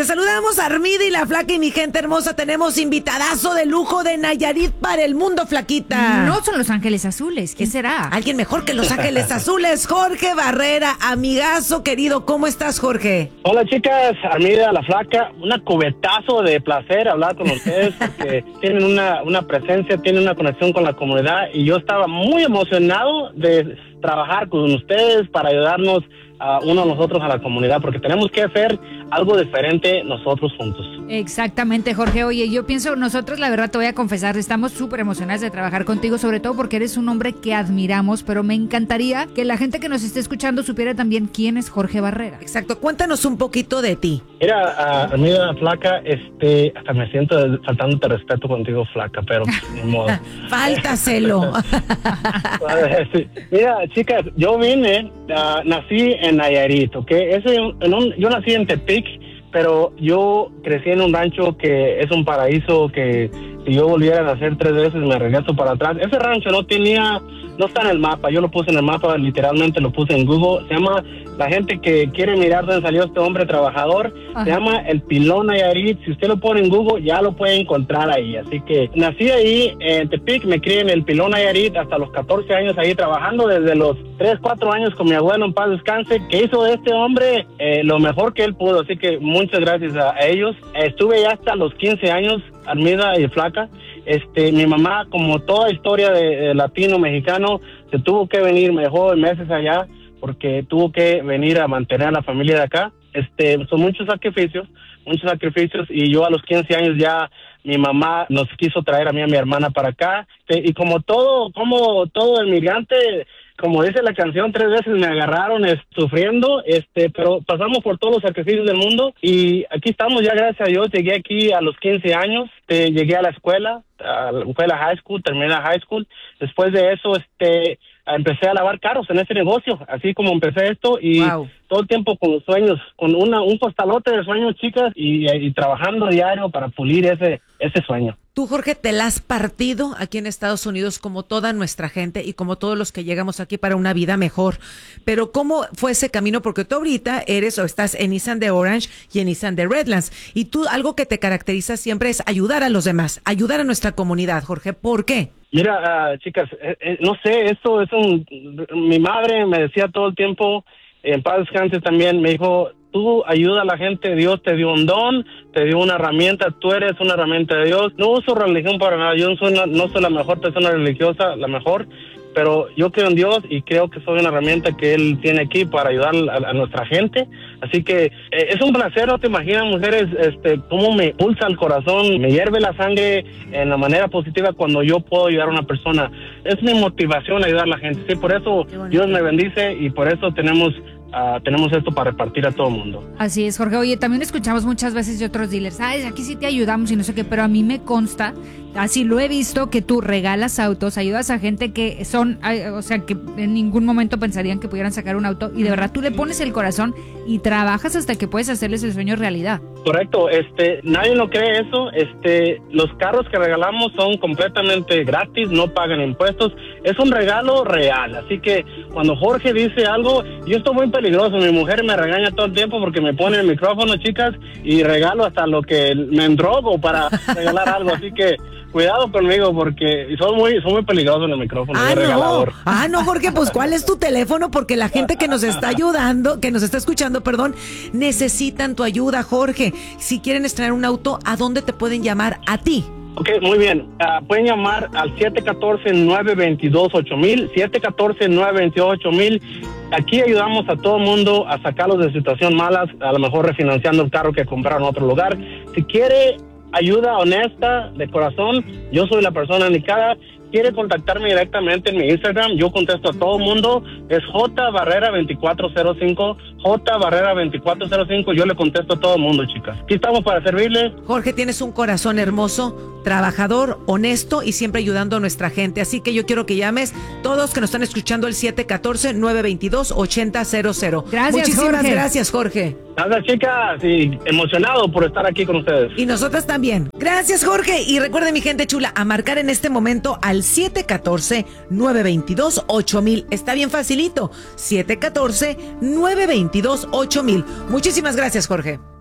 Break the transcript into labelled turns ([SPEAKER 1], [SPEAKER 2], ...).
[SPEAKER 1] Te saludamos, Armida y la Flaca, y mi gente hermosa, tenemos invitadazo de lujo de Nayarit para el mundo, Flaquita.
[SPEAKER 2] No son Los Ángeles Azules, ¿qué será?
[SPEAKER 1] Alguien mejor que Los Ángeles Azules, Jorge Barrera, amigazo querido. ¿Cómo estás, Jorge?
[SPEAKER 3] Hola, chicas, Armida, la Flaca, un cubetazo de placer hablar con ustedes porque tienen una presencia, tienen una conexión con la comunidad y yo estaba muy emocionado de trabajar con ustedes para ayudarnos uno a nosotros a la comunidad, porque tenemos que hacer algo diferente nosotros juntos.
[SPEAKER 2] Exactamente, Jorge. Oye, yo pienso, nosotros la verdad te voy a confesar, estamos súper emocionadas de trabajar contigo, sobre todo porque eres un hombre que admiramos, pero me encantaría que la gente que nos esté escuchando supiera también quién es Jorge Barrera.
[SPEAKER 1] Exacto, cuéntanos un poquito de ti.
[SPEAKER 3] Mira, Armida, Flaca, hasta me siento faltándote respeto contigo, Flaca, pero ni modo.
[SPEAKER 1] Fáltaselo.
[SPEAKER 3] Sí. Mira, chicas, yo vine, nací en Nayarit, ¿ok? Yo nací en Tepic, pero yo crecí en un rancho que es un paraíso que si yo volviera a nacer 3 veces me regreso para atrás. Ese rancho no está en el mapa, yo lo puse en el mapa, literalmente lo puse en Google. Se llama, la gente que quiere mirar dónde salió este hombre trabajador, se llama El Pilón Nayarit. Si usted lo pone en Google ya lo puede encontrar ahí. Así que nací ahí en Tepic, me crié en El Pilón Nayarit hasta los 14 años ahí trabajando, desde los 3, 4 años con mi abuelo, en paz descanse, que hizo de este hombre lo mejor que él pudo. Así que muchas gracias a ellos. Estuve ya hasta los 15 años, Armida y Flaca. Mi mamá, como toda historia de latino mexicano, se tuvo que venir, me dejó meses allá porque tuvo que venir a mantener a la familia de acá. Son muchos sacrificios y yo a los 15 años ya mi mamá nos quiso traer a mí y a mi hermana para acá. Y como todo inmigrante, como dice la canción, 3 veces me agarraron sufriendo, pero pasamos por todos los sacrificios del mundo y aquí estamos ya, gracias a Dios. Llegué aquí a los 15 años, llegué a la escuela, fue a la high school, terminé la high school. Después de eso, empecé a lavar carros en ese negocio, así como empecé esto y wow. Todo el tiempo con los sueños, con un costalote de sueños, chicas, y trabajando diario para pulir ese sueño.
[SPEAKER 1] Tú, Jorge, te la has partido aquí en Estados Unidos como toda nuestra gente y como todos los que llegamos aquí para una vida mejor. Pero ¿cómo fue ese camino? Porque tú ahorita estás en Nissan de Orange y en Nissan de Redlands. Y tú, algo que te caracteriza siempre es ayudar a los demás, ayudar a nuestra comunidad, Jorge. ¿Por qué?
[SPEAKER 3] Mira, chicas, no sé, mi madre me decía todo el tiempo, en paz descanse también, me dijo, tú ayuda a la gente, Dios te dio un don, te dio una herramienta, tú eres una herramienta de Dios. No uso religión para nada, yo no soy la mejor persona religiosa, la mejor, pero yo creo en Dios y creo que soy una herramienta que Él tiene aquí para ayudar a nuestra gente. Así que es un placer, no te imaginas, mujeres, cómo me pulsa el corazón, me hierve la sangre en la manera positiva cuando yo puedo ayudar a una persona. Es mi motivación ayudar a la gente, sí, por eso Dios me bendice y por eso tenemos esto para repartir a todo el mundo.
[SPEAKER 2] Así es, Jorge. Oye, también escuchamos muchas veces de otros dealers, aquí sí te ayudamos y no sé qué, pero a mí me consta, así lo he visto, que tú regalas autos, ayudas a gente que son, o sea, que en ningún momento pensarían que pudieran sacar un auto y de verdad tú le pones el corazón y trabajas hasta que puedes hacerles el sueño realidad.
[SPEAKER 3] Correcto, nadie lo cree eso, los carros que regalamos son completamente gratis, no pagan impuestos, es un regalo real, así que cuando Jorge dice algo, yo estoy muy peligroso, mi mujer me regaña todo el tiempo porque me pone el micrófono, chicas, y regalo hasta lo que me endrogo para regalar algo, así que cuidado conmigo porque soy muy peligroso en el micrófono, regalador.
[SPEAKER 1] No, Jorge, pues ¿cuál es tu teléfono? Porque la gente que nos está ayudando, que nos está escuchando, necesitan tu ayuda, Jorge. Si quieren estrenar un auto, ¿a dónde te pueden llamar a ti?
[SPEAKER 3] Ok, muy bien. Pueden llamar al 714-922-8000, 714-922-8000. Aquí ayudamos a todo el mundo a sacarlos de situación malas, a lo mejor refinanciando el carro que compraron en otro lugar. Si quiere ayuda honesta, de corazón, yo soy la persona indicada. Quiere contactarme directamente en mi Instagram, yo contesto a todo el mundo, es jbarrera2405, jbarrera2405, yo le contesto a todo el mundo, chicas. Aquí estamos para servirle.
[SPEAKER 1] Jorge, tienes un corazón hermoso, trabajador, honesto y siempre ayudando a nuestra gente, así que yo quiero que llames todos que nos están escuchando el 714-922-8000.
[SPEAKER 2] Gracias,
[SPEAKER 1] muchísimas
[SPEAKER 2] Jorge.
[SPEAKER 1] Gracias, Jorge.
[SPEAKER 3] Gracias, chicas, y emocionado por estar aquí con ustedes.
[SPEAKER 1] Y nosotras también. Gracias, Jorge. Y recuerden, mi gente chula, a marcar en este momento al 714-922-8000. Está bien facilito. 714-922-8000. Muchísimas gracias, Jorge.